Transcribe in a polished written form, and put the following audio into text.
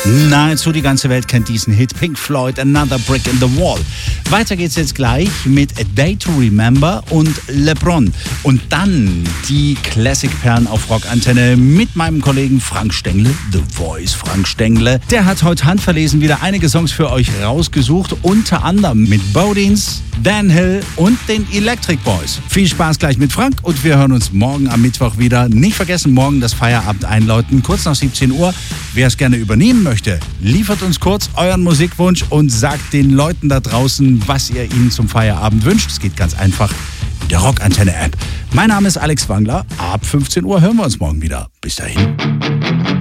Nahezu die ganze Welt kennt diesen Hit. Pink Floyd, Another Brick in the Wall. Weiter geht's jetzt gleich mit A Day to Remember und LeBron. Und dann die Classic-Perlen auf Rockantenne mit meinem Kollegen Frank Stengle, The Voice Frank Stengle. Der hat heute handverlesen wieder einige Songs für euch rausgesucht, unter anderem mit Bodines, Dan Hill und den Electric Boys. Viel Spaß gleich mit Frank und wir hören uns morgen am Mittwoch wieder. Nicht vergessen, morgen das Feierabend einläuten, kurz nach 17 Uhr. Wer es gerne übernehmen möchte, liefert uns kurz euren Musikwunsch und sagt den Leuten da draußen, was ihr ihnen zum Feierabend wünscht. Es geht ganz einfach mit der Rockantenne-App. Mein Name ist Alex Wangler. Ab 15 Uhr hören wir uns morgen wieder. Bis dahin.